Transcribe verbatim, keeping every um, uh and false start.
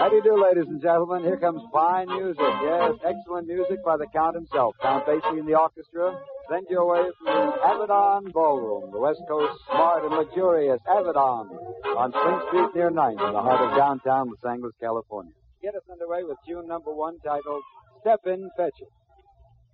How do you do, ladies and gentlemen? Here comes fine music. Yes, excellent music by the Count himself. Count Basie in the orchestra. Send you away from the Avedon Ballroom, the West Coast smart and luxurious Avedon on Spring Street near ninth in the heart of downtown Los Angeles, California. Get us underway with tune number one titled Step In, Fetch It.